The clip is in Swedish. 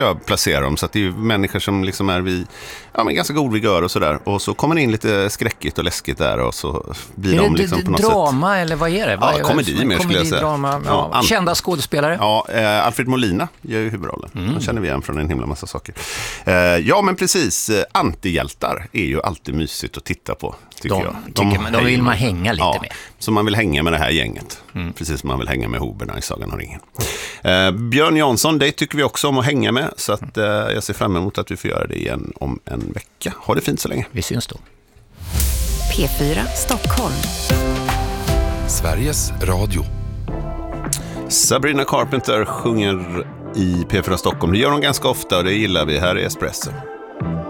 jag placerar dem. Så att det är människor som liksom är vid ganska god vigör och sådär. Och så kommer det in lite skräckigt och läskigt där och så blir de liksom på något drama sätt. Eller vad är det? Ja, komedi mer skulle jag säga. Drama, ja. Kända skådespelare? Ja, Alfred Molina gör ju huvudrollen. Han känner vi igen från en himla massa saker. Ja, men precis. Antihjältar är ju alltid mysigt att titta på, tycker jag. De vill man hänga lite med. Så man vill hänga med det här gänget. Precis som man vill hänga med Hoberna i Sagan om ringen. Björn Jansson, det tycker vi också om att hänga med. Så att, jag ser fram emot att vi får göra det igen om en vecka. Ha det fint så länge. Vi syns då. P4 Stockholm. Sveriges Radio. Sabrina Carpenter sjunger i P4 Stockholm. Det gör hon ganska ofta och det gillar vi. Här i Espresso.